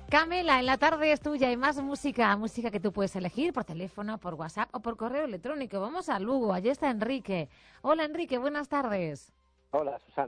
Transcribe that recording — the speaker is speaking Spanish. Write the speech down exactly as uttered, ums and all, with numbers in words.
Camela, en la tarde es tuya, hay más música, música que tú puedes elegir por teléfono, por WhatsApp o por correo electrónico. Vamos a Lugo, allí está Enrique. Hola Enrique, buenas tardes. Hola, Susana.